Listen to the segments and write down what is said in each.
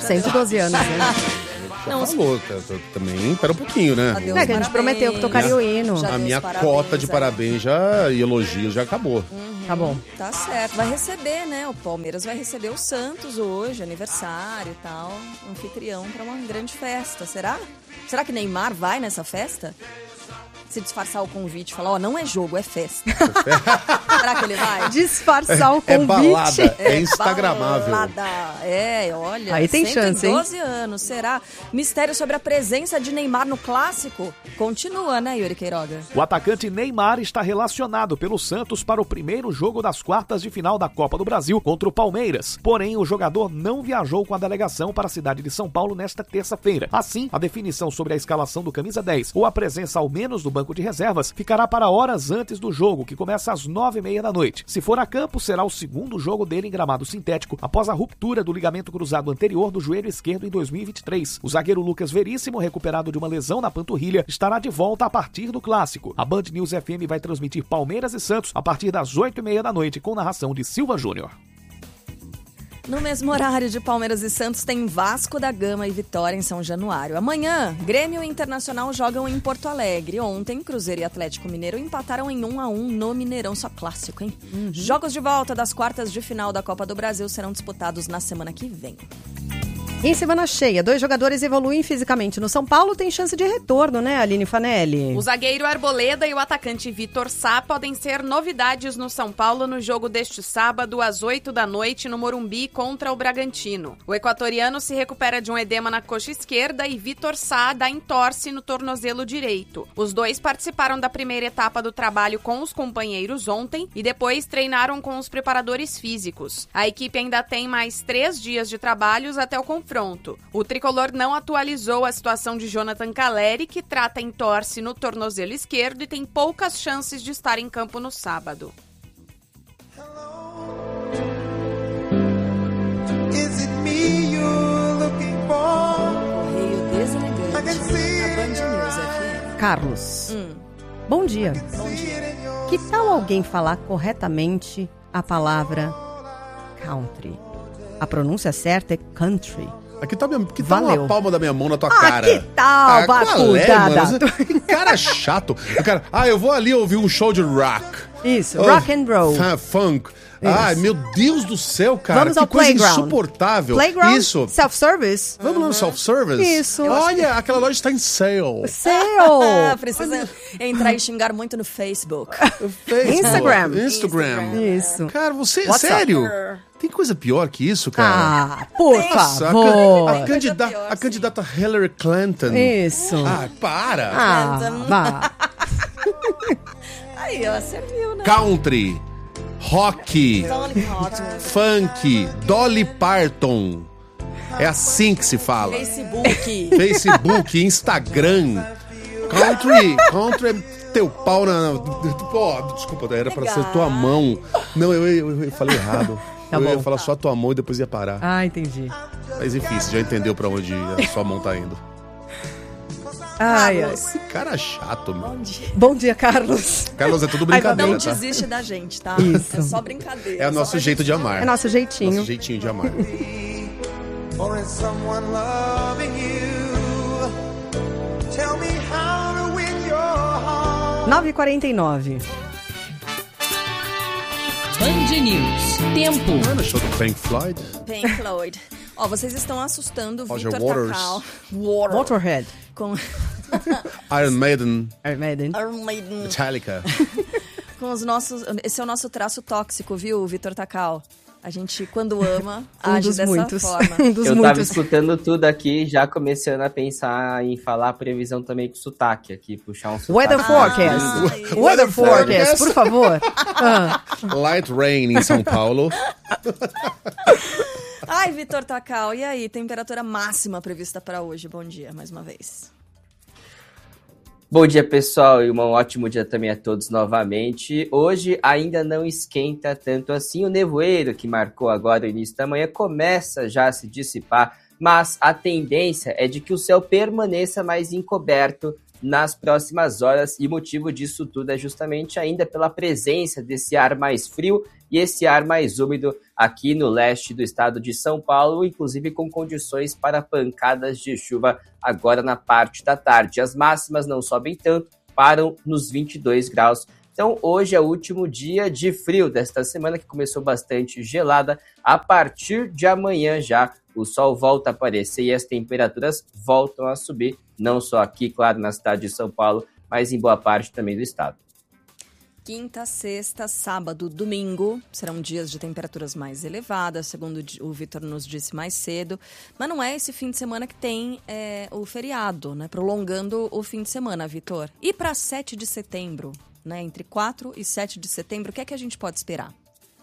112 anos, né? Já falou, também, pera um pouquinho, né? Que a gente prometeu que tocaria o hino. A minha cota de parabéns e elogios já acabou. Tá bom. Tá certo. Vai receber, né? O Palmeiras vai receber o Santos hoje, aniversário e tal. Anfitrião pra uma grande festa. Será? Será que Neymar vai nessa festa? Se disfarçar o convite e falar, não é jogo, é festa. Será que ele vai? Disfarçar o convite. É balada, é instagramável. Balada. Olha, aí tem chance, hein? 112 anos, será? Mistério sobre a presença de Neymar no Clássico? Continua, né, Yuri Queiroga? O atacante Neymar está relacionado pelo Santos para o primeiro jogo das quartas de final da Copa do Brasil contra o Palmeiras. Porém, o jogador não viajou com a delegação para a cidade de São Paulo nesta terça-feira. Assim, a definição sobre a escalação do camisa 10 ou a presença ao menos do banco de reservas ficará para horas antes do jogo, que começa às 9h30 da noite. Se for a campo, será o segundo jogo dele em gramado sintético após a ruptura do ligamento cruzado anterior do joelho esquerdo em 2023. O zagueiro Lucas Veríssimo, recuperado de uma lesão na panturrilha, estará de volta a partir do Clássico. A Band News FM vai transmitir Palmeiras e Santos a partir das 8h30 da noite, com narração de Silva Júnior. No mesmo horário de Palmeiras e Santos tem Vasco da Gama e Vitória em São Januário. Amanhã, Grêmio e Internacional jogam em Porto Alegre. Ontem, Cruzeiro e Atlético Mineiro empataram em 1-1 no Mineirão, só clássico, hein? Jogos de volta das quartas de final da Copa do Brasil serão disputados na semana que vem. Em semana cheia, 2 jogadores evoluem fisicamente no São Paulo, tem chance de retorno, né, Aline Fanelli? O zagueiro Arboleda e o atacante Vitor Sá podem ser novidades no São Paulo no jogo deste sábado às 8 da noite no Morumbi contra o Bragantino. O equatoriano se recupera de um edema na coxa esquerda e Vitor Sá dá entorse no tornozelo direito. Os dois participaram da primeira etapa do trabalho com os companheiros ontem e depois treinaram com os preparadores físicos. A equipe ainda tem mais 3 dias de trabalhos até o confronto. O tricolor não atualizou a situação de Jonathan Calleri, que trata entorse no tornozelo esquerdo e tem poucas chances de estar em campo no sábado. Correio deselegante na Band News FM. Carlos, bom dia. Bom dia. Que tal alguém falar corretamente a palavra country? A pronúncia certa é country. Aqui tá uma palma da minha mão na tua cara. Que tal, mano? Que cara chato. O cara, eu vou ali ouvir um show de rock. Isso, rock and roll. Funk. Ai, meu Deus do céu, cara. Vamos que ao coisa playground. Insuportável. Playground? Isso. Self-service? Vamos lá no self-service? Isso. Olha, aquela loja está em sale. Sale. Precisa entrar e xingar muito no Facebook. Instagram. Isso. Cara, você... What's sério? up? Tem coisa pior que isso, cara? Por Nossa, favor. a candidata Hillary Clinton. Isso. Para. Vá. Aí, ó, você viu, né? Country, rock, Dolly Parton. funk, Dolly Parton. É assim que se fala. Facebook, Instagram. Country é teu pau na... desculpa, era pra ser tua mão. Não, eu falei errado. Eu ia falar só tua mão e depois ia parar. Entendi. Mas enfim, você já entendeu pra onde a sua mão tá indo. Esse cara é chato, meu. Bom dia. Bom dia, Carlos. Carlos, é tudo brincadeira, Não tá? desiste da gente, tá? Isso. É só brincadeira. É o nosso jeito de amar. É nosso jeitinho. Nosso jeitinho de amar. 9h49. Band News. Tempo. Não é no show do Pink Floyd? Pink Floyd. Ó, vocês estão assustando o Roger Vitor Waters. Takal. Motorhead. Com Iron Maiden. Iron Maiden. Metallica. Com os nossos... Esse é o nosso traço tóxico, viu, Vitor Takal? A gente, quando ama, age dos dessa muitos. forma. Eu tava escutando tudo aqui, já começando a pensar em falar a previsão também com sotaque aqui, puxar um sotaque. Weather forecast. Weather forecast, por favor. Light rain em São Paulo. Ai, Vitor Takal, e aí? Temperatura máxima prevista para hoje. Bom dia, mais uma vez. Bom dia, pessoal, e um ótimo dia também a todos novamente. Hoje ainda não esquenta tanto assim. O nevoeiro que marcou agora o início da manhã começa já a se dissipar, mas a tendência é de que o céu permaneça mais encoberto nas próximas horas, e o motivo disso tudo é justamente ainda pela presença desse ar mais frio e esse ar mais úmido aqui no leste do estado de São Paulo, inclusive com condições para pancadas de chuva agora na parte da tarde. As máximas não sobem tanto, param nos 22 graus. Então hoje é o último dia de frio desta semana, que começou bastante gelada. A partir de amanhã já o sol volta a aparecer e as temperaturas voltam a subir, não só aqui, claro, na cidade de São Paulo, mas em boa parte também do estado. Quinta, sexta, sábado, domingo serão dias de temperaturas mais elevadas, segundo o Vitor nos disse mais cedo. Mas não é esse fim de semana que tem o feriado, né? Prolongando o fim de semana, Vitor. E para 7 de setembro, né? Entre 4 e 7 de setembro, o que é que a gente pode esperar?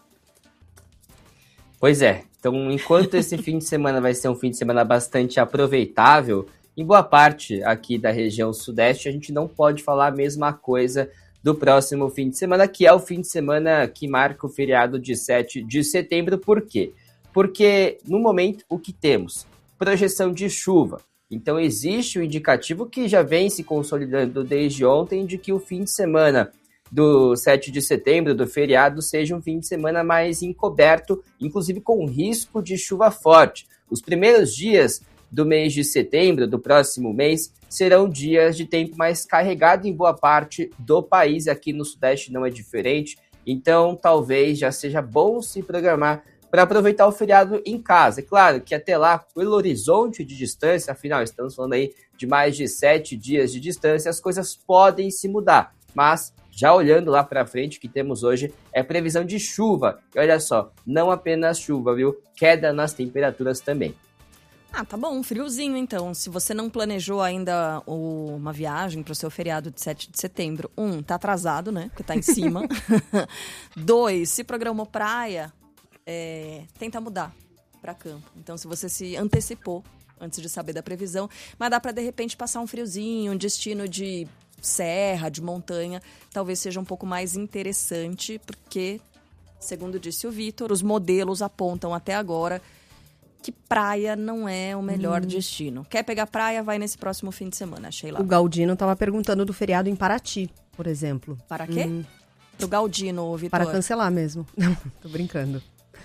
Pois é, então enquanto esse fim de semana vai ser um fim de semana bastante aproveitável, em boa parte aqui da região sudeste, a gente não pode falar a mesma coisa do próximo fim de semana, que é o fim de semana que marca o feriado de 7 de setembro. Por quê? Porque no momento o que temos? Projeção de chuva. Então existe um indicativo que já vem se consolidando desde ontem de que o fim de semana do 7 de setembro, do feriado, seja um fim de semana mais encoberto, inclusive com risco de chuva forte. Os primeiros dias do mês de setembro, do próximo mês, serão dias de tempo mais carregado em boa parte do país. Aqui no Sudeste não é diferente, então talvez já seja bom se programar para aproveitar o feriado em casa. É claro que até lá, pelo horizonte de distância, afinal estamos falando aí de mais de 7 dias de distância, as coisas podem se mudar, mas já olhando lá para frente, o que temos hoje é previsão de chuva. E olha só, não apenas chuva, viu? Queda nas temperaturas também. Ah, tá bom, friozinho então. Se você não planejou ainda uma viagem para o seu feriado de 7 de setembro, tá atrasado, né? Porque tá em cima. 2, se programou praia, tenta mudar para campo. Então, se você se antecipou antes de saber da previsão, mas dá para de repente passar um friozinho, um destino de serra, de montanha, talvez seja um pouco mais interessante, porque, segundo disse o Vitor, os modelos apontam até agora que praia não é o melhor destino. Quer pegar praia, vai nesse próximo fim de semana, Sheila. O Galdino estava perguntando do feriado em Paraty, por exemplo. Para quê? Pro Galdino, Vitor. Para cancelar mesmo. Não, tô brincando.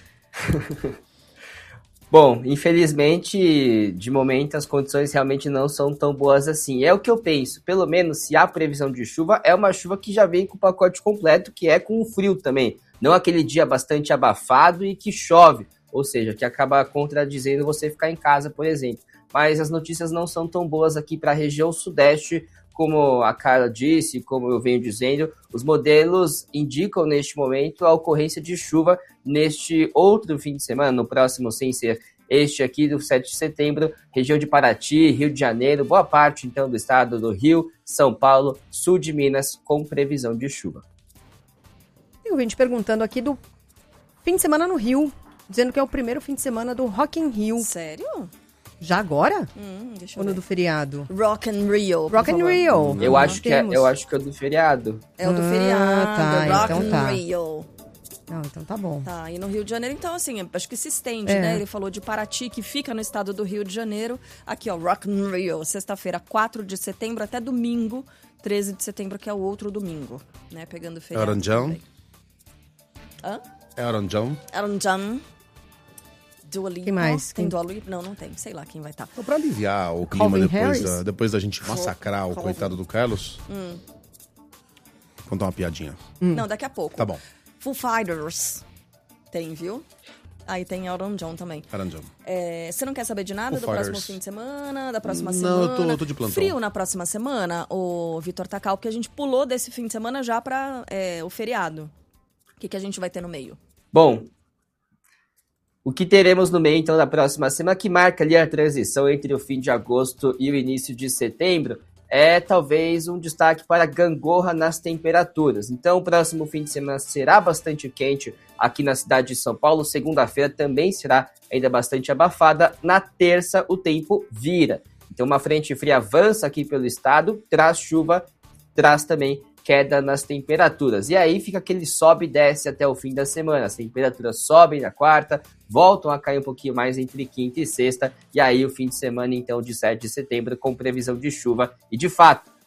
Bom, infelizmente, de momento, as condições realmente não são tão boas assim. É o que eu penso. Pelo menos, se há previsão de chuva, é uma chuva que já vem com o pacote completo, que é com o frio também. Não aquele dia bastante abafado e que chove. Ou seja, que acaba contradizendo você ficar em casa, por exemplo. Mas as notícias não são tão boas aqui para a região sudeste, como a Carla disse, como eu venho dizendo. Os modelos indicam neste momento a ocorrência de chuva neste outro fim de semana, no próximo, sem ser este aqui do 7 de setembro, região de Paraty, Rio de Janeiro, boa parte então do estado do Rio, São Paulo, sul de Minas, com previsão de chuva. Tem gente perguntando aqui do fim de semana no Rio, dizendo que é o primeiro fim de semana do Rock in Rio. Sério? Já agora? Deixa eu Ou no ver. do feriado? Rock in Rio. Rock in Rio. Eu acho que é do feriado. É o do feriado. tá, Rock então in tá. Rio. Não, então tá bom. Tá, e no Rio de Janeiro, então, assim, acho que se estende, né? Ele falou de Paraty, que fica no estado do Rio de Janeiro. Aqui, ó, Rock in Rio, sexta-feira, 4 de setembro até domingo, 13 de setembro, que é o outro domingo, né? Pegando o feriado. Aranjão? Hã? É Aranjão? Aranjão. Dua Lipa. Quem mais? Tem Dua Lipa? Não tem. Sei lá quem vai estar. Então, pra aliviar o clima Calvin Harris? depois da gente massacrar o coitado do Carlos, contar uma piadinha. Não, daqui a pouco. Tá bom. Foo Fighters. Tem, viu? Aí tem Elton John também. Aranjão. Você não quer saber de nada Foo do próximo Fighters. fim de semana, da próxima Não, semana? eu tô de plantão. Frio na próxima semana, o Vitor Tacal, porque a gente pulou desse fim de semana já para o feriado. O que a gente vai ter no meio? Bom, o que teremos no meio, então, da próxima semana, que marca ali a transição entre o fim de agosto e o início de setembro, é talvez um destaque para a gangorra nas temperaturas. Então, o próximo fim de semana será bastante quente aqui na cidade de São Paulo. Segunda-feira também será ainda bastante abafada. Na terça, o tempo vira. Então, uma frente fria avança aqui pelo estado, traz chuva, traz também queda nas temperaturas. E aí fica aquele sobe e desce até o fim da semana. As temperaturas sobem na quarta, voltam a cair um pouquinho mais entre quinta e sexta. E aí o fim de semana, então, de 7 de setembro, com previsão de chuva. E, de fato,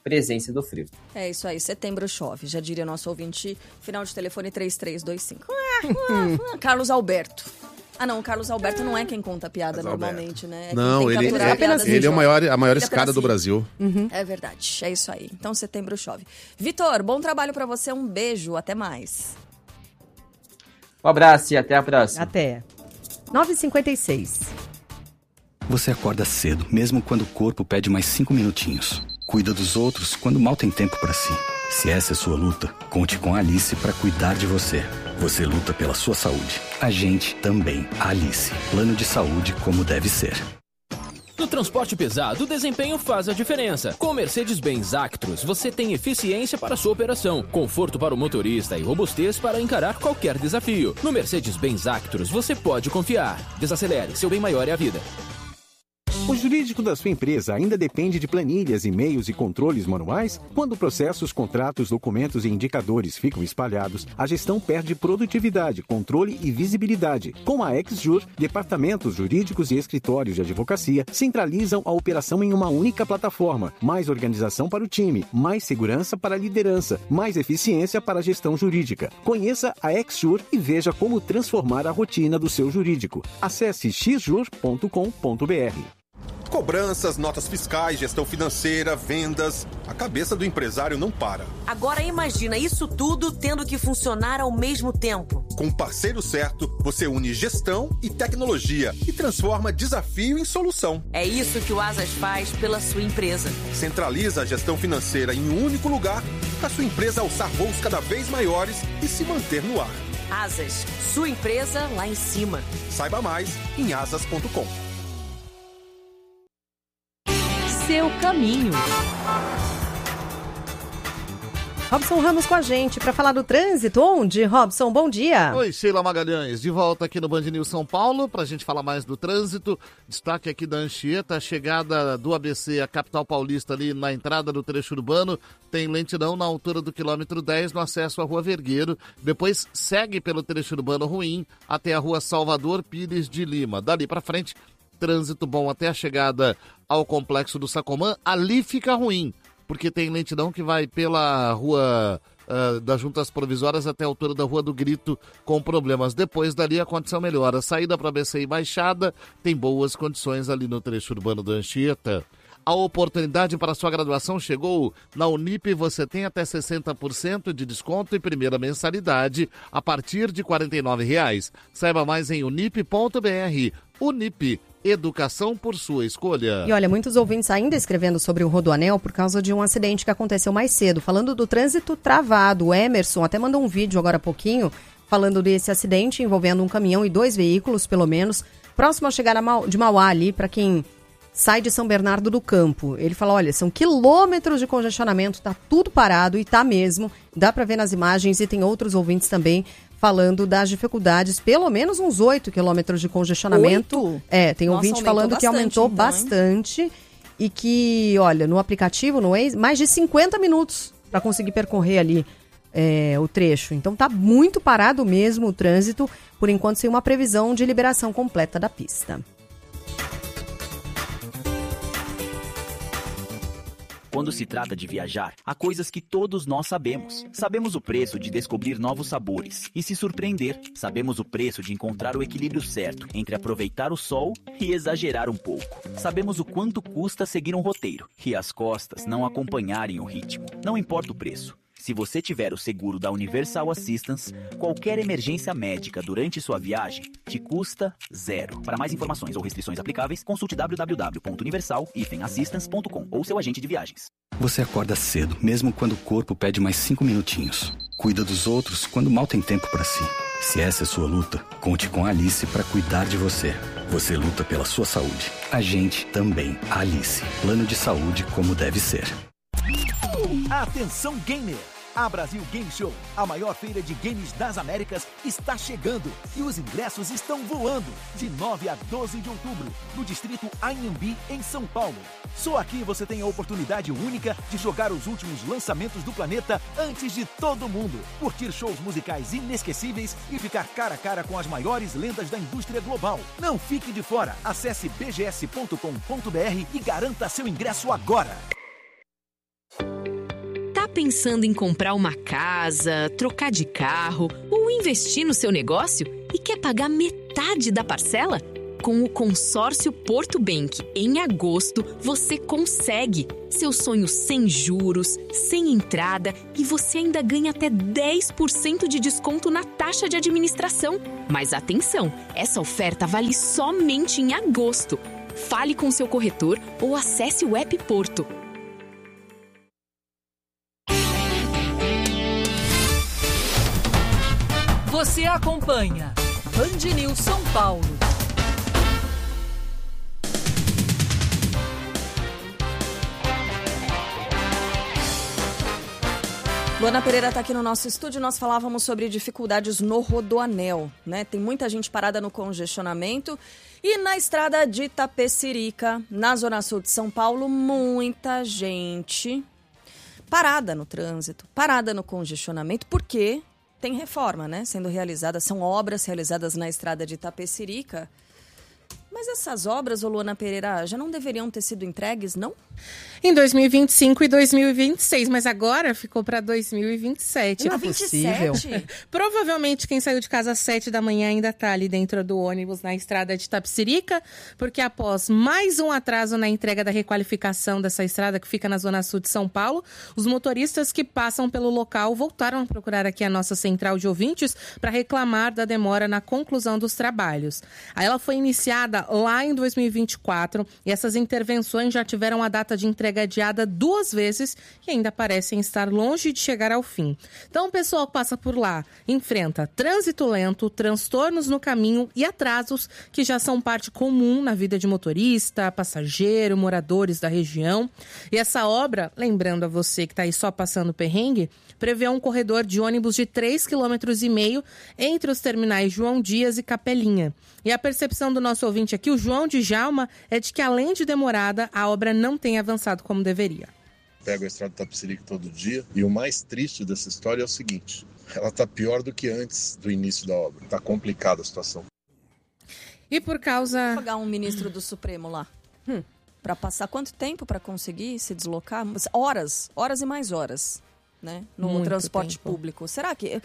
presença do frio. É isso aí, setembro chove, já diria nosso ouvinte, final de telefone 3325. Carlos Alberto. Ah, não, o Carlos Alberto não é quem conta a piada normalmente, né? Não, ele é a maior escada do Brasil. É verdade, é isso aí. Então, setembro chove. Vitor, bom trabalho pra você, um beijo, até mais. Um abraço e até a próxima. Até. 9h56. Você acorda cedo, mesmo quando o corpo pede mais 5 minutinhos. Cuida dos outros quando mal tem tempo pra si. Se essa é sua luta, conte com a Alice pra cuidar de você. Você luta pela sua saúde. A gente também. Alice. Plano de saúde como deve ser. No transporte pesado, o desempenho faz a diferença. Com o Mercedes-Benz Actros, você tem eficiência para a sua operação, conforto para o motorista e robustez para encarar qualquer desafio. No Mercedes-Benz Actros, você pode confiar. Desacelere, seu bem maior é a vida. O jurídico da sua empresa ainda depende de planilhas, e-mails e controles manuais? Quando processos, contratos, documentos e indicadores ficam espalhados, a gestão perde produtividade, controle e visibilidade. Com a XJur, departamentos jurídicos e escritórios de advocacia centralizam a operação em uma única plataforma. Mais organização para o time, mais segurança para a liderança, mais eficiência para a gestão jurídica. Conheça a XJur e veja como transformar a rotina do seu jurídico. Acesse xjur.com.br. Cobranças, notas fiscais, gestão financeira, vendas. A cabeça do empresário não para. Agora imagina isso tudo tendo que funcionar ao mesmo tempo. Com o parceiro certo, você une gestão e tecnologia e transforma desafio em solução. É isso que o Asas faz pela sua empresa. Centraliza a gestão financeira em um único lugar para sua empresa alçar voos cada vez maiores e se manter no ar. Asas, sua empresa lá em cima. Saiba mais em asas.com. Seu caminho. Robson Ramos com a gente para falar do trânsito. Onde, Robson? Bom dia. Oi, Sheila Magalhães. De volta aqui no Band News São Paulo para a gente falar mais do trânsito. Destaque aqui da Anchieta, a chegada do ABC, a capital paulista ali na entrada do trecho urbano. Tem lentidão na altura do quilômetro 10 no acesso à Rua Vergueiro. Depois segue pelo trecho urbano ruim até a Rua Salvador Pires de Lima. Dali para frente, trânsito bom até a chegada ao Complexo do Sacomã. Ali fica ruim, porque tem lentidão que vai pela Rua das Juntas Provisórias até a altura da Rua do Grito com problemas. Depois dali a condição melhora. Saída para BC e Baixada tem boas condições ali no trecho urbano da Anchieta. A oportunidade para sua graduação chegou. Na Unip você tem até 60% de desconto e primeira mensalidade a partir de R$ 49,00. Saiba mais em unip.br. Unip, educação por sua escolha. E olha, muitos ouvintes ainda escrevendo sobre o Rodoanel por causa de um acidente que aconteceu mais cedo. Falando do trânsito travado, o Emerson até mandou um vídeo agora há pouquinho falando desse acidente envolvendo um caminhão e 2 veículos, pelo menos, próximo à chegada de Mauá ali, para quem sai de São Bernardo do Campo. Ele fala, olha, são quilômetros de congestionamento, tá tudo parado e tá mesmo, dá para ver nas imagens, e tem outros ouvintes também falando das dificuldades, pelo menos uns 8 quilômetros de congestionamento. 8? Tem ouvinte falando que aumentou então, bastante e que, olha, no aplicativo, no Waze, mais de 50 minutos para conseguir percorrer ali o trecho. Então tá muito parado mesmo o trânsito, por enquanto sem uma previsão de liberação completa da pista. Quando se trata de viajar, há coisas que todos nós sabemos. Sabemos o preço de descobrir novos sabores e se surpreender. Sabemos o preço de encontrar o equilíbrio certo entre aproveitar o sol e exagerar um pouco. Sabemos o quanto custa seguir um roteiro e as costas não acompanharem o ritmo. Não importa o preço. Se você tiver o seguro da Universal Assistance, qualquer emergência médica durante sua viagem te custa zero. Para mais informações ou restrições aplicáveis, consulte www.universal-assistance.com ou seu agente de viagens. Você acorda cedo, mesmo quando o corpo pede mais 5 minutinhos. Cuida dos outros quando mal tem tempo para si. Se essa é sua luta, conte com a Alice para cuidar de você. Você luta pela sua saúde. A gente também. Alice. Plano de saúde como deve ser. Atenção gamer! A Brasil Game Show, a maior feira de games das Américas, está chegando e os ingressos estão voando de 9 a 12 de outubro, no distrito Anhembi, em São Paulo. Só aqui você tem a oportunidade única de jogar os últimos lançamentos do planeta antes de todo mundo, curtir shows musicais inesquecíveis e ficar cara a cara com as maiores lendas da indústria global. Não fique de fora, acesse bgs.com.br e garanta seu ingresso agora. pensando em comprar uma casa, trocar de carro ou investir no seu negócio e quer pagar metade da parcela? Com o consórcio Porto Bank, em agosto, você consegue. Seu sonho sem juros, sem entrada e você ainda ganha até 10% de desconto na taxa de administração. Mas atenção, essa oferta vale somente em agosto. Fale com seu corretor ou acesse o app Porto. Você acompanha Band News São Paulo. Luana Pereira está aqui no nosso estúdio. Nós falávamos sobre dificuldades no Rodoanel, né? Tem muita gente parada no congestionamento. E na estrada de Itapecerica, na Zona Sul de São Paulo, muita gente parada no trânsito, parada no congestionamento, porque tem reforma, né? Sendo realizada, são obras realizadas na estrada de Itapecerica. Mas essas obras, Luana Pereira, já não deveriam ter sido entregues, não? Em 2025 e 2026, mas agora ficou para 2027. Não é possível. Provavelmente quem saiu de casa às 7 da manhã ainda está ali dentro do ônibus na estrada de Itapecerica, porque após mais um atraso na entrega da requalificação dessa estrada que fica na Zona Sul de São Paulo, os motoristas que passam pelo local voltaram a procurar aqui a nossa central de ouvintes para reclamar da demora na conclusão dos trabalhos. Aí ela foi iniciada lá em 2024 e essas intervenções já tiveram a data de entrega adiada 2 vezes e ainda parecem estar longe de chegar ao fim. Então o pessoal que passa por lá enfrenta trânsito lento, transtornos no caminho e atrasos que já são parte comum na vida de motorista, passageiro, moradores da região. E essa obra, lembrando a você que está aí só passando perrengue, prevê um corredor de ônibus de 3,5 km entre os terminais João Dias e Capelinha. E a percepção do nosso ouvinte aqui, o João Djalma, é de que além de demorada, a obra não tem avançado como deveria. Pego a estrada de Itapecerica todo dia e o mais triste dessa história é o seguinte: ela está pior do que antes do início da obra. Está complicada a situação. E por causa... Vou pagar um ministro do Supremo lá. Para passar quanto tempo para conseguir se deslocar? Horas e mais horas. Né? No Muito transporte tempo. público. Será que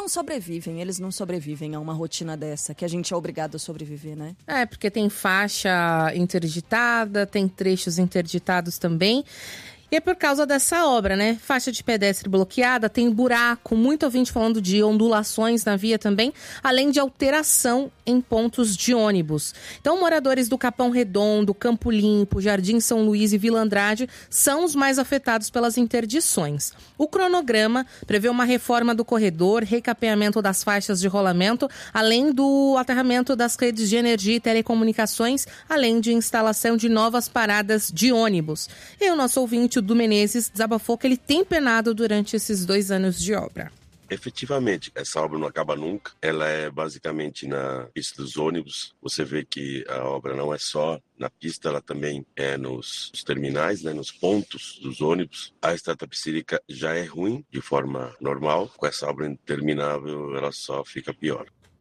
eles não sobrevivem a uma rotina dessa, que a gente é obrigado a sobreviver, né? É, porque tem faixa interditada, tem trechos interditados também. E é por causa dessa obra, né? Faixa de pedestre bloqueada, tem buraco, muito ouvinte falando de ondulações na via também, além de alteração em pontos de ônibus. Então, moradores do Capão Redondo, Campo Limpo, Jardim São Luís e Vila Andrade são os mais afetados pelas interdições. O cronograma prevê uma reforma do corredor, recapeamento das faixas de rolamento, além do aterramento das redes de energia e telecomunicações, além de instalação de novas paradas de ônibus. E o nosso ouvinte, o Du Menezes, desabafou que ele tem penado durante esses 2 anos de obra. Efetivamente, essa obra não acaba nunca. Ela é basicamente na pista dos ônibus. Você vê que a obra não é só na pista, ela também é nos terminais, né, nos pontos dos ônibus. A estrada Itapecerica já é ruim de forma normal. Com essa obra interminável, ela só fica pior.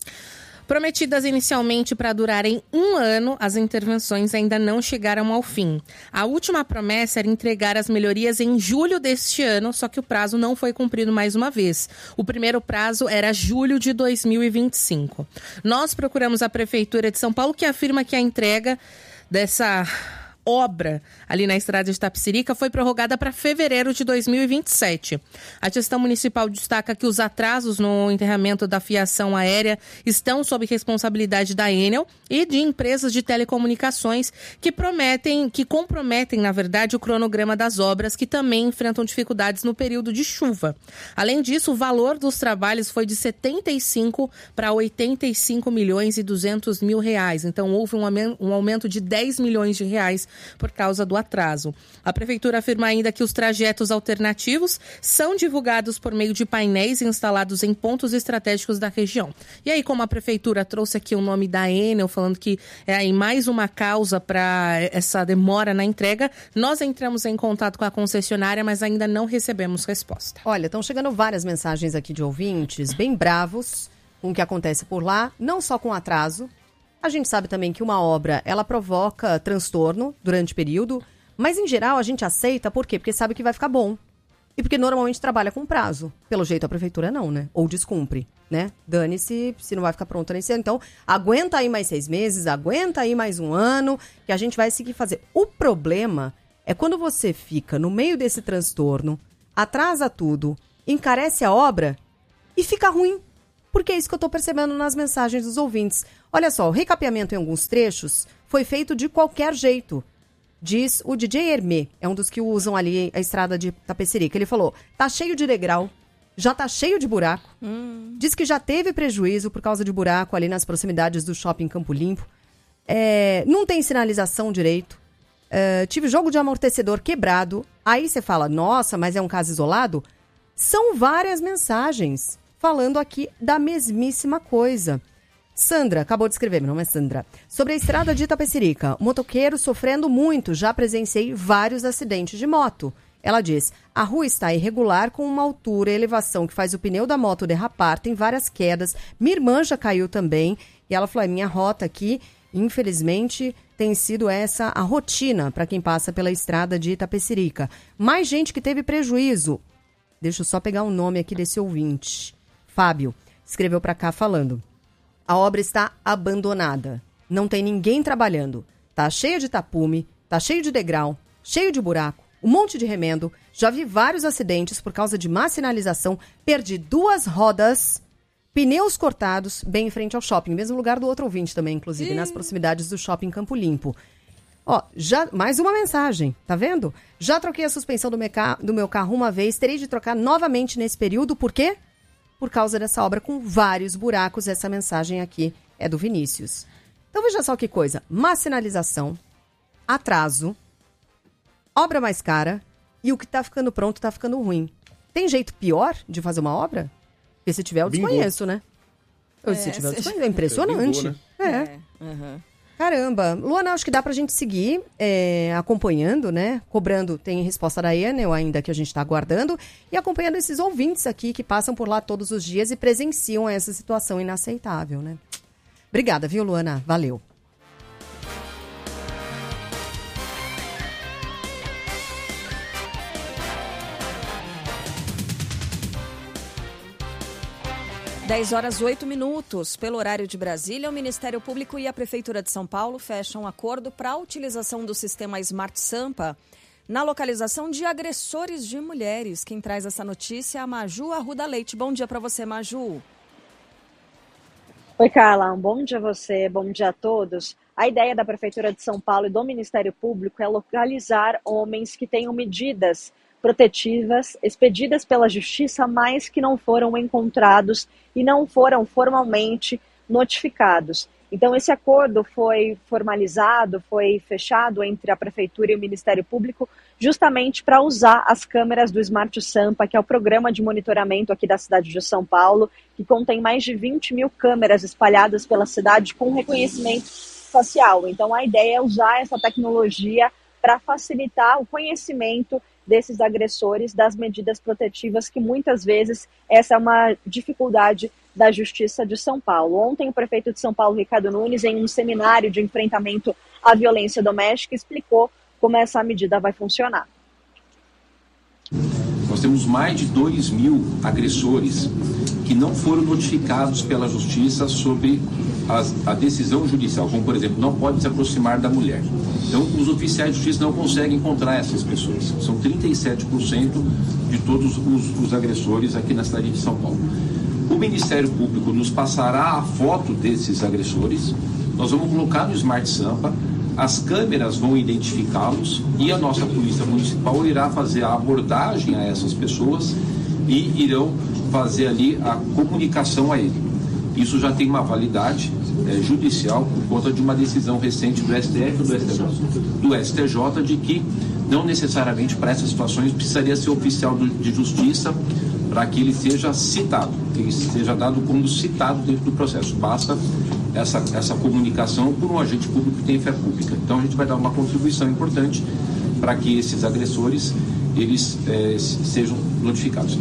Prometidas inicialmente para durarem 1 ano, as intervenções ainda não chegaram ao fim. A última promessa era entregar as melhorias em julho deste ano, só que o prazo não foi cumprido mais uma vez. O primeiro prazo era julho de 2025. Nós procuramos a Prefeitura de São Paulo, que afirma que a entrega dessa obra ali na estrada de Itapecerica foi prorrogada para fevereiro de 2027. A gestão municipal destaca que os atrasos no enterramento da fiação aérea estão sob responsabilidade da Enel e de empresas de telecomunicações que comprometem, na verdade, o cronograma das obras, que também enfrentam dificuldades no período de chuva. Além disso, o valor dos trabalhos foi de 75 para 85 milhões e 200 mil reais. Então, houve um aumento de 10 milhões de reais por causa do atraso. A Prefeitura afirma ainda que os trajetos alternativos são divulgados por meio de painéis instalados em pontos estratégicos da região. E aí, como a Prefeitura trouxe aqui o nome da Enel, falando que é aí mais uma causa para essa demora na entrega, nós entramos em contato com a concessionária, mas ainda não recebemos resposta. Olha, estão chegando várias mensagens aqui de ouvintes, bem bravos com o que acontece por lá, não só com atraso. A gente sabe também que uma obra, ela provoca transtorno durante o período, mas em geral a gente aceita, por quê? Porque sabe que vai ficar bom. e porque normalmente trabalha com prazo. Pelo jeito a prefeitura não, né? Ou descumpre, né? Dane-se, se não vai ficar pronta nesse ano. Então, aguenta aí mais 6 meses, aguenta aí mais 1 ano, que a gente vai seguir fazer. O problema é quando você fica no meio desse transtorno, atrasa tudo, encarece a obra e fica ruim. Porque é isso que eu tô percebendo nas mensagens dos ouvintes. Olha só, o recapeamento em alguns trechos foi feito de qualquer jeito. Diz o DJ Hermê, é um dos que usam ali a estrada de Tapecerica. Ele falou, tá cheio de degrau, já tá cheio de buraco. Diz que já teve prejuízo por causa de buraco ali nas proximidades do shopping Campo Limpo. Não tem sinalização direito. Tive jogo de amortecedor quebrado. Aí você fala, nossa, mas é um caso isolado? São várias mensagens falando aqui da mesmíssima coisa. Sandra, acabou de escrever, meu nome é Sandra. Sobre a estrada de Itapecerica, motoqueiro sofrendo muito, já presenciei vários acidentes de moto. Ela diz, a rua está irregular com uma altura e elevação que faz o pneu da moto derrapar, tem várias quedas, minha irmã já caiu também, e ela falou, minha rota aqui, infelizmente, tem sido essa a rotina para quem passa pela estrada de Itapecerica. Mais gente que teve prejuízo. Deixa eu só pegar o nome aqui desse ouvinte. Fábio, escreveu para cá falando. A obra está abandonada. Não tem ninguém trabalhando. Tá cheia de tapume, tá cheio de degrau, cheio de buraco, um monte de remendo. Já vi vários acidentes por causa de má sinalização. Perdi 2 rodas, pneus cortados, bem em frente ao shopping. Mesmo lugar do outro ouvinte também, inclusive, nas proximidades do shopping Campo Limpo. Ó, já mais uma mensagem, tá vendo? Já troquei a suspensão do meu carro uma vez, terei de trocar novamente nesse período. Por quê? Por causa dessa obra com vários buracos. Essa mensagem aqui é do Vinícius. Então veja só que coisa. Má sinalização, atraso, obra mais cara e o que tá ficando pronto tá ficando ruim. Tem jeito pior de fazer uma obra? Porque se tiver eu desconheço, né? Se tiver eu desconheço. É impressionante. Bingou, né? Caramba. Luana, acho que dá pra gente seguir acompanhando, né? Cobrando, tem resposta da Enel ainda que a gente tá aguardando. E acompanhando esses ouvintes aqui que passam por lá todos os dias e presenciam essa situação inaceitável, né? Obrigada, viu, Luana? Valeu. Dez horas 8 minutos. Pelo horário de Brasília, o Ministério Público e a Prefeitura de São Paulo fecham um acordo para a utilização do sistema Smart Sampa na localização de agressores de mulheres. Quem traz essa notícia é a Maju Arruda Leite. Bom dia para você, Maju. Oi, Carla. Um bom dia a você, bom dia a todos. A ideia da Prefeitura de São Paulo e do Ministério Público é localizar homens que tenham medidas protetivas expedidas pela Justiça, mas que não foram encontrados e não foram formalmente notificados. Então, esse acordo foi formalizado, foi fechado entre a Prefeitura e o Ministério Público justamente para usar as câmeras do Smart Sampa, que é o programa de monitoramento aqui da cidade de São Paulo, que contém mais de 20 mil câmeras espalhadas pela cidade com reconhecimento facial. Então, a ideia é usar essa tecnologia para facilitar o conhecimento desses agressores, das medidas protetivas, que muitas vezes essa é uma dificuldade da Justiça de São Paulo. Ontem, o prefeito de São Paulo, Ricardo Nunes, em um seminário de enfrentamento à violência doméstica, explicou como essa medida vai funcionar. Nós temos mais de 2.000 agressores que não foram notificados pela Justiça sobre a decisão judicial, como, por exemplo, não pode se aproximar da mulher. Então, os oficiais de justiça não conseguem encontrar essas pessoas. São 37% de todos os agressores aqui na cidade de São Paulo. O Ministério Público nos passará a foto desses agressores, nós vamos colocar no Smart Sampa, as câmeras vão identificá-los e a nossa Polícia Municipal irá fazer a abordagem a essas pessoas e irão fazer ali a comunicação a ele. Isso já tem uma validade judicial por conta de uma decisão recente do STF ou do STJ de que não necessariamente para essas situações precisaria ser oficial de justiça para que ele seja citado, que ele seja dado como citado dentro do processo. Basta essa comunicação por um agente público que tem fé pública. Então a gente vai dar uma contribuição importante para que esses agressores eles sejam notificados.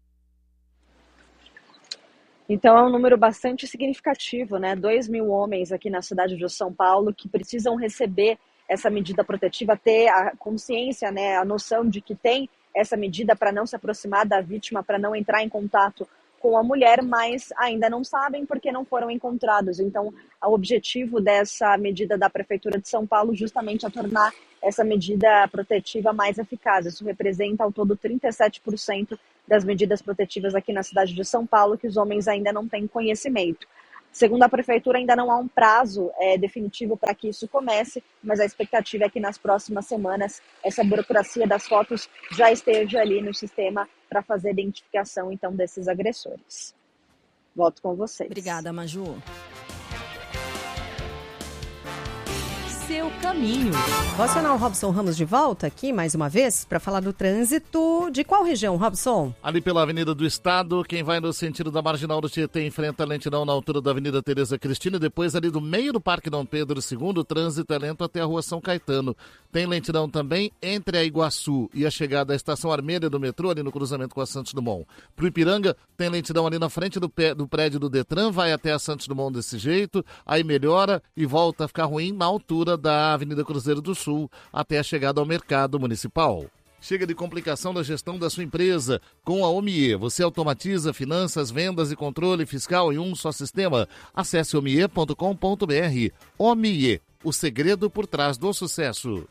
Então é um número bastante significativo, né? 2.000 homens aqui na cidade de São Paulo que precisam receber essa medida protetiva, ter a consciência, né, a noção de que tem essa medida para não se aproximar da vítima, para não entrar em contato com a mulher, mas ainda não sabem porque não foram encontrados. Então, o objetivo dessa medida da Prefeitura de São Paulo justamente é tornar essa medida protetiva mais eficaz. Isso representa ao todo 37% das medidas protetivas aqui na cidade de São Paulo que os homens ainda não têm conhecimento. Segundo a Prefeitura, ainda não há um prazo definitivo para que isso comece, mas a expectativa é que nas próximas semanas essa burocracia das fotos já esteja ali no sistema para fazer a identificação, então, desses agressores. Volto com vocês. Obrigada, Maju. Seu caminho. Vou acionar o Robson Ramos de volta aqui, mais uma vez, para falar do trânsito. De qual região, Robson? Ali pela Avenida do Estado, quem vai no sentido da Marginal do Tietê enfrenta a lentidão na altura da Avenida Tereza Cristina, e depois ali do meio do Parque Dom Pedro II, o trânsito é lento até a Rua São Caetano. Tem lentidão também entre a Iguaçu e a chegada à Estação Armênia do metrô, ali no cruzamento com a Santos Dumont. Pro Ipiranga, tem lentidão ali na frente do prédio do Detran, vai até a Santos Dumont desse jeito, aí melhora e volta a ficar ruim na altura da Avenida Cruzeiro do Sul, até a chegada ao Mercado Municipal. Chega de complicação da gestão da sua empresa. Com a Omie, você automatiza finanças, vendas e controle fiscal em um só sistema. Acesse omie.com.br. Omie, o segredo por trás do sucesso.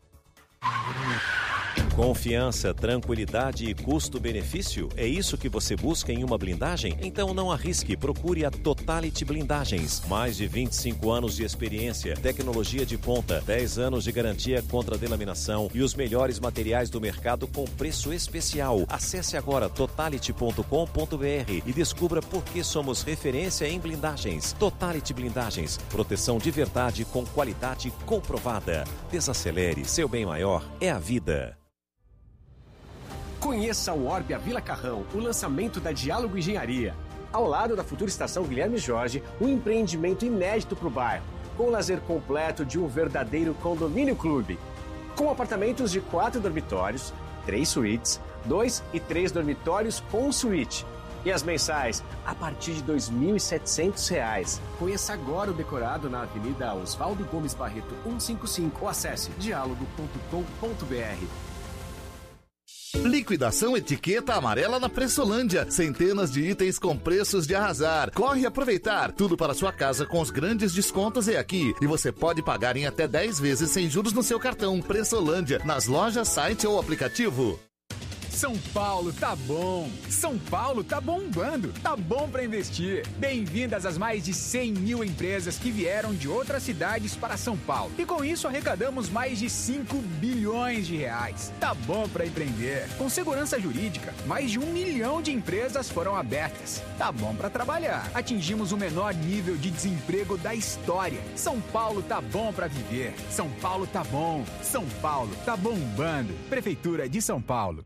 Confiança, tranquilidade e custo-benefício? É isso que você busca em uma blindagem? Então não arrisque, procure a Totality Blindagens. Mais de 25 anos de experiência, tecnologia de ponta, 10 anos de garantia contra delaminação e os melhores materiais do mercado com preço especial. Acesse agora totality.com.br e descubra por que somos referência em blindagens. Totality Blindagens, proteção de verdade com qualidade comprovada. Desacelere, seu bem maior é a vida. Conheça o Orbia Vila Carrão, o lançamento da Diálogo Engenharia. Ao lado da futura estação Guilherme Jorge, um empreendimento inédito para o bairro, com o lazer completo de um verdadeiro condomínio clube. Com apartamentos de 4 dormitórios, 3 suítes, 2 e 3 dormitórios com suíte. E as mensais, a partir de R$ 2.700. Conheça agora o decorado na Avenida Oswaldo Gomes Barreto, 155. Ou acesse diálogo.com.br. Liquidação Etiqueta Amarela na Pressolândia. Centenas de itens com preços de arrasar. Corre aproveitar. Tudo para sua casa com os grandes descontos é aqui. E você pode pagar em até 10 vezes sem juros no seu cartão. Pressolândia, nas lojas, site ou aplicativo. São Paulo tá bom. São Paulo tá bombando. Tá bom para investir. Bem-vindas às mais de 100 mil empresas que vieram de outras cidades para São Paulo. E com isso arrecadamos mais de 5 bilhões de reais. Tá bom para empreender. Com segurança jurídica, mais de 1 milhão de empresas foram abertas. Tá bom para trabalhar. Atingimos o menor nível de desemprego da história. São Paulo tá bom para viver. São Paulo tá bom. São Paulo tá bombando. Prefeitura de São Paulo.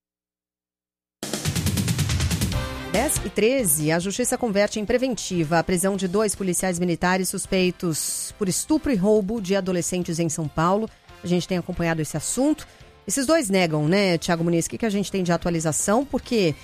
10h13, a Justiça converte em preventiva a prisão de 2 policiais militares suspeitos por estupro e roubo de adolescentes em São Paulo. A gente tem acompanhado esse assunto. Esses 2 negam, né, Thiago Muniz? O que a gente tem de atualização? Porque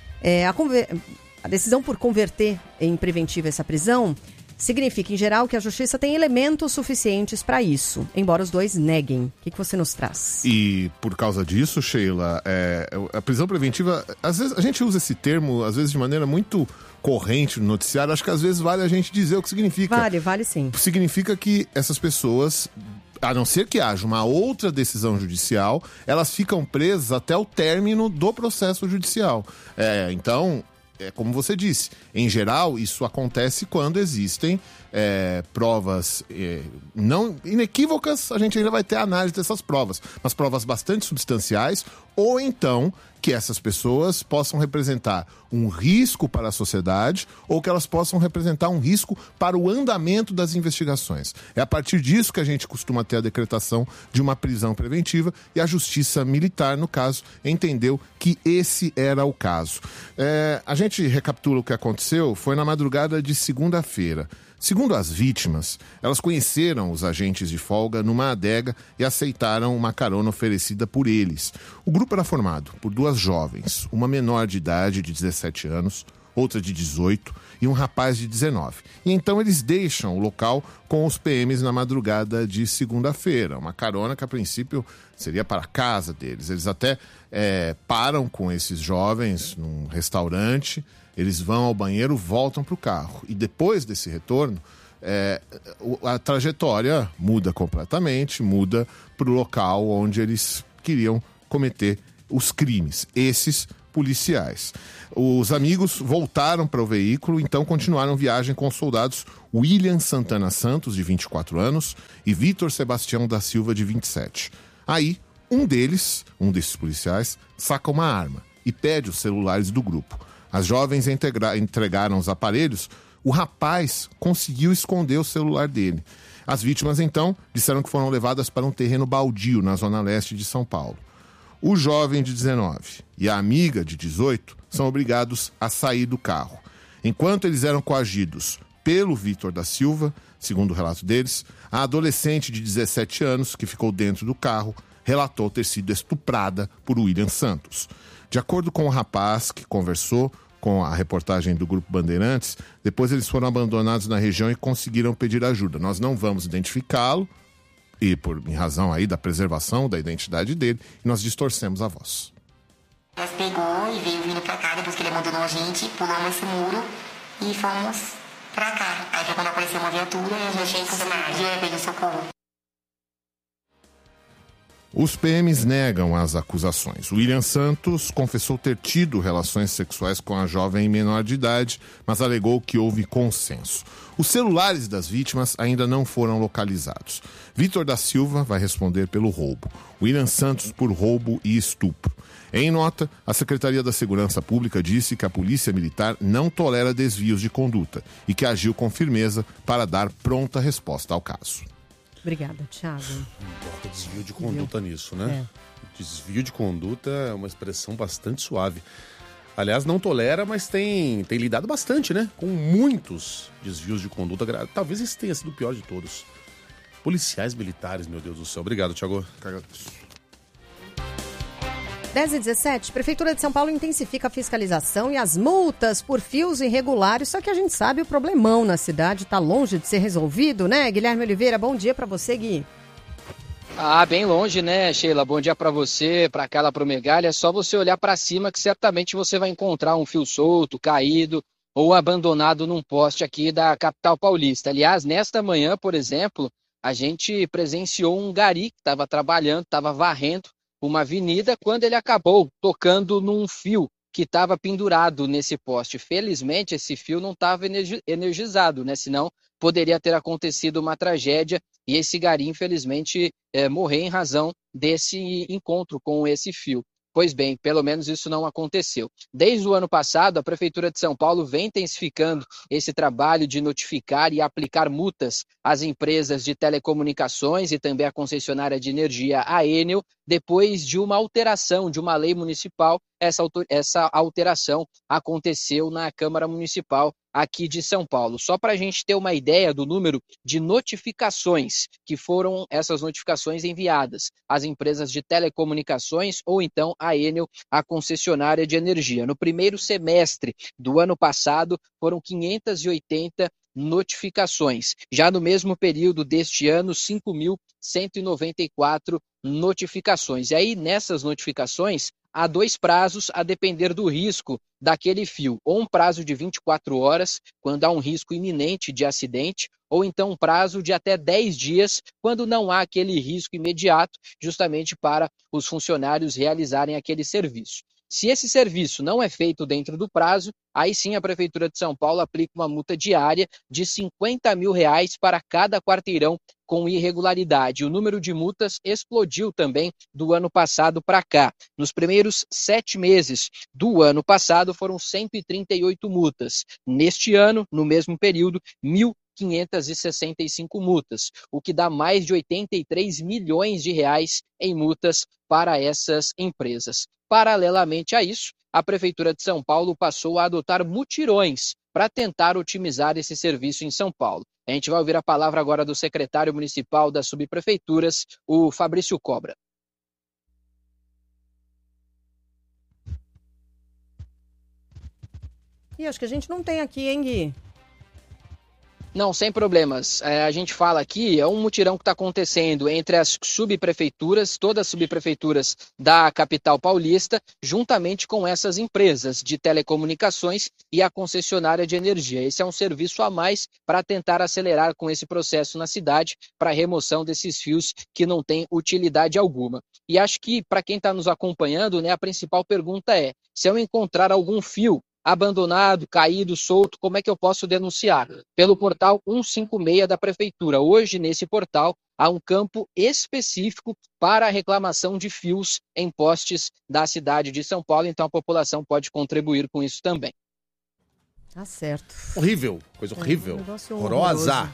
a decisão por converter em preventiva essa prisão significa, em geral, que a Justiça tem elementos suficientes para isso, embora os 2 neguem. O que você nos traz? E por causa disso, Sheila, a prisão preventiva, às vezes a gente usa esse termo, às vezes de maneira muito corrente no noticiário, acho que às vezes vale a gente dizer o que significa. Vale sim. Significa que essas pessoas, a não ser que haja uma outra decisão judicial, elas ficam presas até o término do processo judicial. Então, como você disse, em geral, isso acontece quando existem provas não inequívocas. A gente ainda vai ter a análise dessas provas, mas provas bastante substanciais, ou então que essas pessoas possam representar um risco para a sociedade ou que elas possam representar um risco para o andamento das investigações. É a partir disso que a gente costuma ter a decretação de uma prisão preventiva, e a Justiça Militar, no caso, entendeu que esse era o caso. A gente recapitula o que aconteceu, foi na madrugada de segunda-feira. Segundo as vítimas, elas conheceram os agentes de folga numa adega e aceitaram uma carona oferecida por eles. O grupo era formado por 2 jovens, uma menor de idade de 17 anos, outra de 18 e um rapaz de 19. E então eles deixam o local com os PMs na madrugada de segunda-feira. Uma carona que a princípio seria para a casa deles. Eles até param com esses jovens num restaurante, eles vão ao banheiro, voltam para o carro. E depois desse retorno, a trajetória muda completamente, muda para o local onde eles queriam cometer os crimes, esses policiais. Os amigos voltaram para o veículo, então continuaram viagem com os soldados William Santana Santos, de 24 anos, e Vitor Sebastião da Silva, de 27. Aí, um desses policiais, saca uma arma e pede os celulares do grupo. As jovens entregaram os aparelhos. O rapaz conseguiu esconder o celular dele. As vítimas, então, disseram que foram levadas para um terreno baldio na zona leste de São Paulo. O jovem de 19 e a amiga de 18 são obrigados a sair do carro. Enquanto eles eram coagidos pelo Vitor da Silva, segundo o relato deles, a adolescente de 17 anos, que ficou dentro do carro, relatou ter sido estuprada por William Santos. De acordo com o rapaz que conversou com a reportagem do Grupo Bandeirantes, depois eles foram abandonados na região e conseguiram pedir ajuda. Nós não vamos identificá-lo, e em razão aí da preservação da identidade dele, nós distorcemos a voz. Nós pegou e veio vindo pra cá, depois que ele abandonou a gente, pulamos esse muro e fomos pra cá. Aí foi quando apareceu uma viatura e a gente veio socorro. Os PMs negam as acusações. William Santos confessou ter tido relações sexuais com a jovem menor de idade, mas alegou que houve consenso. Os celulares das vítimas ainda não foram localizados. Vitor da Silva vai responder pelo roubo. William Santos por roubo e estupro. Em nota, a Secretaria da Segurança Pública disse que a Polícia Militar não tolera desvios de conduta e que agiu com firmeza para dar pronta resposta ao caso. Obrigada, Thiago. Bota desvio de conduta nisso, né? Desvio de conduta é uma expressão bastante suave. Aliás, não tolera, mas tem lidado bastante, né? Com muitos desvios de conduta. Talvez esse tenha sido o pior de todos. Policiais militares, meu Deus do céu. Obrigado, Thiago. 10h17, Prefeitura de São Paulo intensifica a fiscalização e as multas por fios irregulares, só que a gente sabe o problemão na cidade está longe de ser resolvido, né? Guilherme Oliveira, bom dia para você, Gui. Bem longe, né, Sheila? Bom dia para você, para Carla, para o Megali. É só você olhar para cima que certamente você vai encontrar um fio solto, caído ou abandonado num poste aqui da capital paulista. Aliás, nesta manhã, por exemplo, a gente presenciou um gari que estava trabalhando, estava varrendo uma avenida, quando ele acabou tocando num fio que estava pendurado nesse poste. Felizmente, esse fio não estava energizado, né? Senão poderia ter acontecido uma tragédia e esse gari, infelizmente, morrer em razão desse encontro com esse fio. Pois bem, pelo menos isso não aconteceu. Desde o ano passado, a Prefeitura de São Paulo vem intensificando esse trabalho de notificar e aplicar multas às empresas de telecomunicações e também à concessionária de energia, a Enel, depois de uma alteração de uma lei municipal. Essa alteração aconteceu na Câmara Municipal aqui de São Paulo. Só para a gente ter uma ideia do número de notificações que foram essas notificações enviadas às empresas de telecomunicações ou então a Enel, a concessionária de energia. No primeiro semestre do ano passado, foram 580 notificações. Já no mesmo período deste ano, 5.194 notificações. E aí, nessas notificações, há 2 prazos a depender do risco daquele fio. Ou um prazo de 24 horas, quando há um risco iminente de acidente, ou então um prazo de até 10 dias, quando não há aquele risco imediato, justamente para os funcionários realizarem aquele serviço. Se esse serviço não é feito dentro do prazo, aí sim a Prefeitura de São Paulo aplica uma multa diária de R$50 mil para cada quarteirão com irregularidade. O número de multas explodiu também do ano passado para cá. Nos primeiros 7 meses do ano passado foram 138 multas. Neste ano, no mesmo período, 1.565 multas, o que dá mais de R$83 milhões em multas para essas empresas. Paralelamente a isso, a Prefeitura de São Paulo passou a adotar mutirões para tentar otimizar esse serviço em São Paulo. A gente vai ouvir a palavra agora do secretário municipal das subprefeituras, o Fabrício Cobra. E acho que a gente não tem aqui, hein, Gui? Não, sem problemas. A gente fala aqui, é um mutirão que está acontecendo entre as subprefeituras, todas as subprefeituras da capital paulista, juntamente com essas empresas de telecomunicações e a concessionária de energia. Esse é um serviço a mais para tentar acelerar com esse processo na cidade, para a remoção desses fios que não têm utilidade alguma. E acho que, para quem está nos acompanhando, né, a principal pergunta é, se eu encontrar algum fio abandonado, caído, solto, como é que eu posso denunciar? Pelo portal 156 da Prefeitura. Hoje, nesse portal, há um campo específico para a reclamação de fios em postes da cidade de São Paulo, então a população pode contribuir com isso também. Tá certo. Horrível, coisa horrível, horrorosa.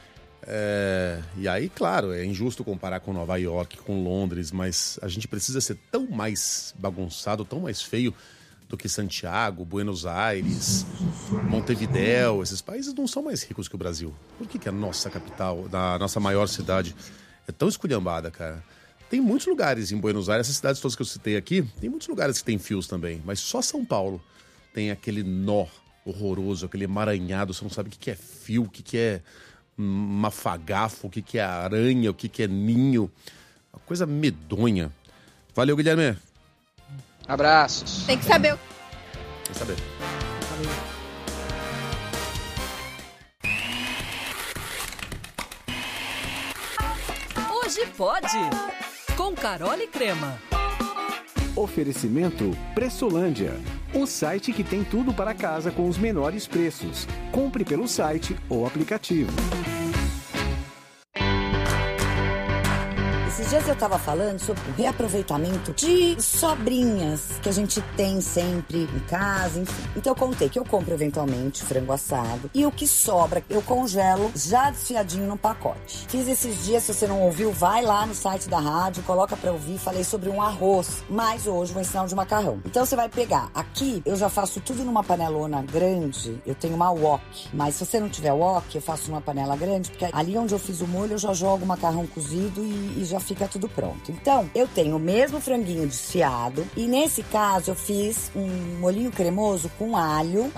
E aí, claro, é injusto comparar com Nova York, com Londres, mas a gente precisa ser tão mais bagunçado, tão mais feio do que Santiago, Buenos Aires, Montevidéu. Esses países não são mais ricos que o Brasil. Por que a nossa capital, a nossa maior cidade, é tão esculhambada, cara? Tem muitos lugares em Buenos Aires, essas cidades todas que eu citei aqui, tem muitos lugares que tem fios também, mas só São Paulo tem aquele nó horroroso, aquele emaranhado, você não sabe o que é fio, o que é mafagafo, o que é aranha, o que é ninho. Uma coisa medonha. Valeu, Guilherme. Abraços. Tem que saber. Tem que saber. Hoje pode. Com Carol e Crema. Oferecimento Pressolândia, o site que tem tudo para casa com os menores preços. Compre pelo site ou aplicativo. Esses dias eu tava falando sobre o reaproveitamento de sobrinhas que a gente tem sempre em casa, enfim. Então eu contei que eu compro eventualmente frango assado e o que sobra eu congelo já desfiadinho no pacote. Fiz esses dias, se você não ouviu, vai lá no site da rádio, coloca pra ouvir, falei sobre um arroz, mas hoje vou ensinar um de macarrão. Então você vai pegar, aqui eu já faço tudo numa panelona grande, eu tenho uma wok, mas se você não tiver wok, eu faço numa panela grande, porque ali onde eu fiz o molho eu já jogo o macarrão cozido e já fica tudo pronto. Então, eu tenho o mesmo franguinho desfiado e nesse caso eu fiz um molhinho cremoso com alho,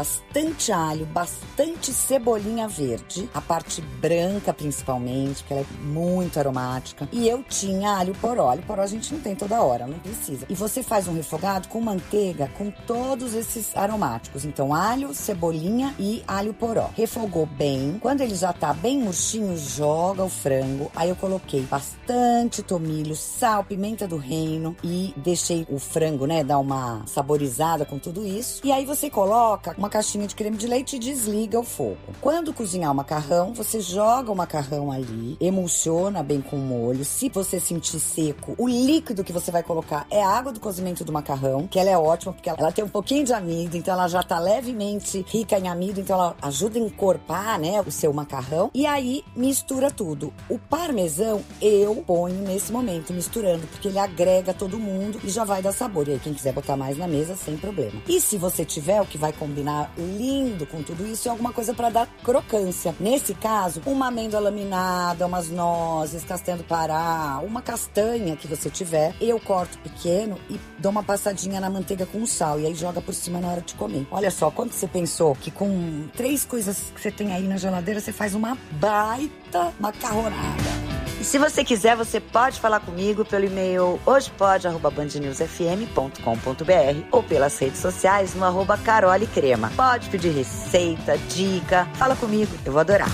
bastante cebolinha verde, a parte branca principalmente, que ela é muito aromática. E eu tinha alho poró. Alho poró a gente não tem toda hora, não precisa. E você faz um refogado com manteiga, com todos esses aromáticos. Então, alho, cebolinha e alho poró. Refogou bem. Quando ele já tá bem murchinho, joga o frango. Aí eu coloquei bastante tomilho, sal, pimenta do reino e deixei o frango, né, dar uma saborizada com tudo isso. E aí você coloca uma caixinha de creme de leite e desliga o fogo. Quando cozinhar o macarrão, você joga o macarrão ali, emulsiona bem com o molho. Se você sentir seco, o líquido que você vai colocar é a água do cozimento do macarrão, que ela é ótima porque ela tem um pouquinho de amido, então ela já tá levemente rica em amido, então ela ajuda a encorpar, né, o seu macarrão. E aí mistura tudo. O parmesão eu ponho nesse momento, misturando, porque ele agrega todo mundo e já vai dar sabor. E aí quem quiser botar mais na mesa, sem problema. E se você tiver o que vai combinar lindo com tudo isso, é alguma coisa para dar crocância. Nesse caso, uma amêndoa laminada, umas nozes, castanha do Pará, uma castanha que você tiver, eu corto pequeno e dou uma passadinha na manteiga com sal e aí joga por cima na hora de comer. Olha só, quando você pensou que com 3 coisas que você tem aí na geladeira, você faz uma baita macarronada. E se você quiser, você pode falar comigo pelo e-mail hojepode@bandnewsfm.com.br ou pelas redes sociais no @carolecrema. Pode pedir receita, dica, fala comigo, eu vou adorar.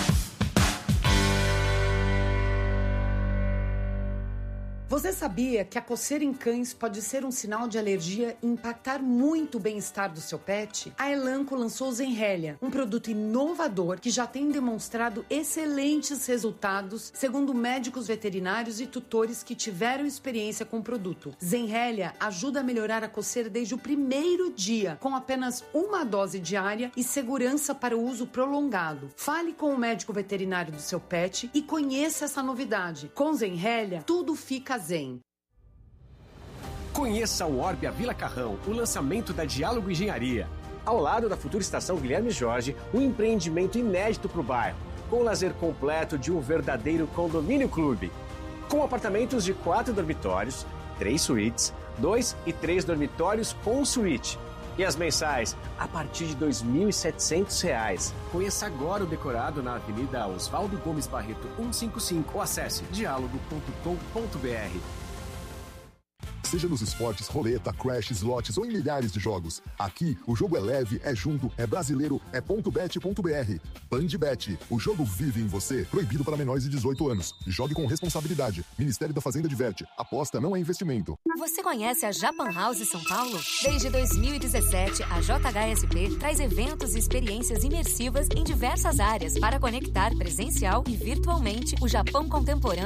Você sabia que a coceira em cães pode ser um sinal de alergia e impactar muito o bem-estar do seu pet? A Elanco lançou o Zenrelia, um produto inovador que já tem demonstrado excelentes resultados, segundo médicos veterinários e tutores que tiveram experiência com o produto. Zenrelia ajuda a melhorar a coceira desde o primeiro dia, com apenas uma dose diária e segurança para o uso prolongado. Fale com o médico veterinário do seu pet e conheça essa novidade. Com Zenrelia, tudo fica zen. Conheça o Orbia Vila Carrão, o lançamento da Diálogo Engenharia. Ao lado da futura estação Guilherme Jorge, um empreendimento inédito para o bairro, com o lazer completo de um verdadeiro condomínio clube. Com apartamentos de 4 dormitórios, 3 suítes, 2 e 3 dormitórios com suíte. E as mensais, a partir de R$ 2.700. Conheça agora o decorado na Avenida Oswaldo Gomes Barreto 155 ou acesse dialogo.com.br. Seja nos esportes, roleta, crash, slots ou em milhares de jogos. Aqui, o jogo é leve, é junto, é brasileiro, é .bet.br. PandeBet, o jogo vive em você. Proibido para menores de 18 anos. Jogue com responsabilidade. Ministério da Fazenda diverte. Aposta não é investimento. Você conhece a Japan House São Paulo? Desde 2017, a JHSP traz eventos e experiências imersivas em diversas áreas para conectar presencial e virtualmente o Japão contemporâneo